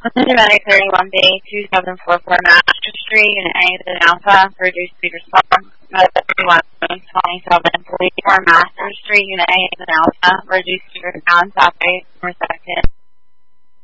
Dramatic 31B 2744 Master Street, Unit A, the Alpha, reduced speed response. 3127 44 Master Street, Unit A, the Alpha, reduced speed response, operate per second.